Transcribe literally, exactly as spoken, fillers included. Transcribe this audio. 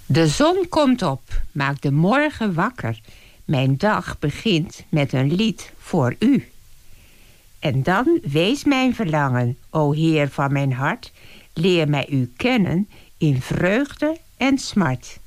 De zon komt op, maakt de morgen wakker. Mijn dag begint met een lied voor u. En dan wees mijn verlangen, o Heer van mijn hart, leer mij u kennen in vreugde en smart.